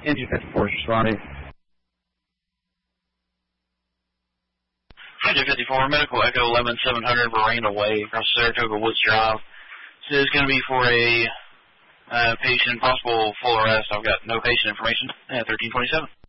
Engine 54 is responding. Engine 54, Medical Echo 11700, Miranda Way, across Saratoga Woods Drive. This is going to be for a patient, possible full arrest. I've got no patient information. 1327.